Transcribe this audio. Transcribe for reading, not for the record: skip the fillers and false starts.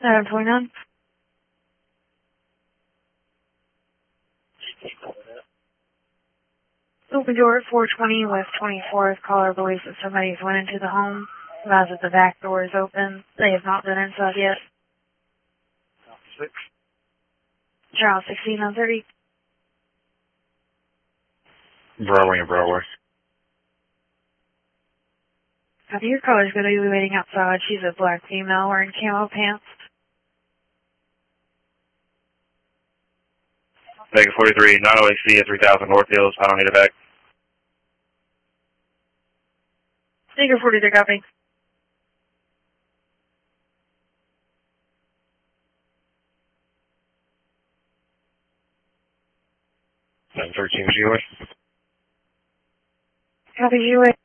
29. Open door at 420 West 24th. Caller believes that somebody's went into the home. Advise that the back door is open. They have not been inside yet. 6. Child 1630. Broadway and Broadway. Copy. Your caller's going to be waiting outside. She's a black female wearing camo pants. Vegas 43, 908C at 3000 North Hills. I don't need it back. Sneaker 43, copy. 713 G-Way. Copy, G-Way.